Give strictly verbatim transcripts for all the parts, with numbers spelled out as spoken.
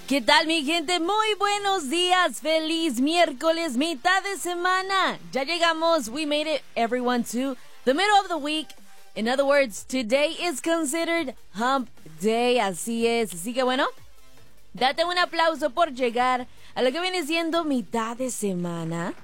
¿Qué tal, mi gente? Muy buenos días, feliz miércoles, mitad de semana. Ya llegamos, we made it, everyone, to the middle of the week. In other words, today is considered hump day, así es. Así que bueno, date un aplauso por llegar a lo que viene siendo mitad de semana.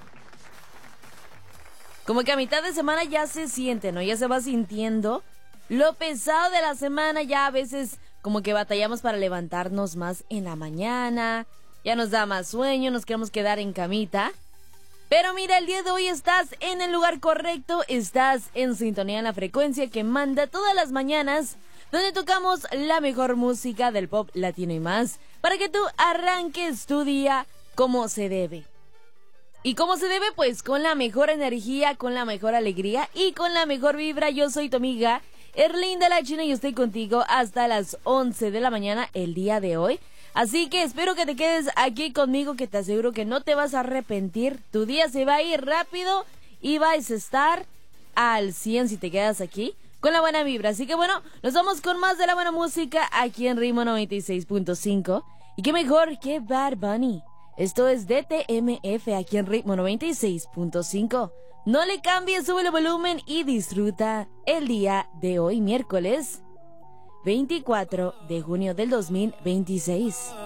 Como que a mitad de semana ya se siente, ¿no? Ya se va sintiendo lo pesado de la semana, ya a veces como que batallamos para levantarnos más en la mañana, ya nos da más sueño, nos queremos quedar en camita. Pero mira, el día de hoy estás en el lugar correcto, estás en sintonía en la frecuencia que manda todas las mañanas, donde tocamos la mejor música del pop latino y más, para que tú arranques tu día como se debe. ¿Y cómo se debe? Pues con la mejor energía, con la mejor alegría y con la mejor vibra. Yo soy tu amiga Erlinda la China y estoy contigo hasta las once de la mañana el día de hoy. Así que espero que te quedes aquí conmigo, que te aseguro que no te vas a arrepentir. Tu día se va a ir rápido y vas a estar al cien si te quedas aquí con la buena vibra. Así que bueno, nos vamos con más de la buena música aquí en Ritmo noventa y seis punto cinco. Y qué mejor que Bad Bunny. Esto es D T M F aquí en Ritmo noventa y seis punto cinco. No le cambies, sube el volumen y disfruta el día de hoy, miércoles veinticuatro de junio del dos mil veintiséis.